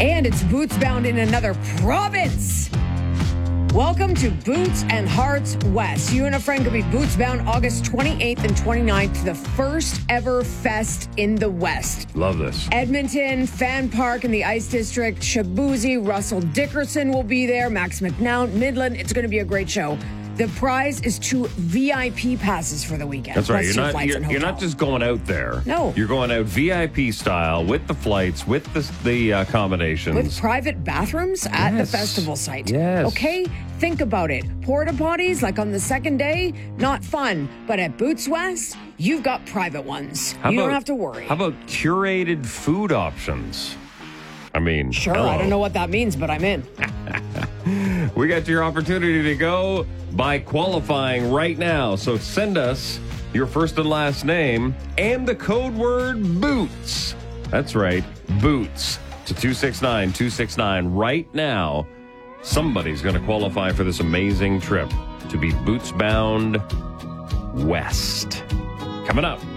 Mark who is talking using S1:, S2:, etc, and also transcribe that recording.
S1: And it's Boots Bound in another province. Welcome to Boots and Hearts West. You and a friend could be Boots Bound August 28th and 29th to the first ever fest in the West.
S2: Love this.
S1: Edmonton, Fan Park in the Ice District, Shaboozey, Russell Dickerson will be there, Max McNown, Midland. It's going to be a great show. The prize is 2 VIP passes for the weekend.
S2: That's right.
S1: Plus
S2: You're not just going out there.
S1: No.
S2: You're going out VIP style with the flights, with the accommodations.
S1: With private bathrooms at the festival site.
S2: Yes.
S1: Okay? Think about it. Porta potties, like on the second day, not fun. But at Boots West, you've got private ones. You don't have to worry.
S2: How about curated food options? I mean,
S1: sure,
S2: hello.
S1: I don't know what that means, but I'm in.
S2: We got your opportunity to go by qualifying right now. So send us your first and last name and the code word BOOTS. That's right, BOOTS to 269-269 right now. Somebody's going to qualify for this amazing trip to be Boots Bound West. Coming up.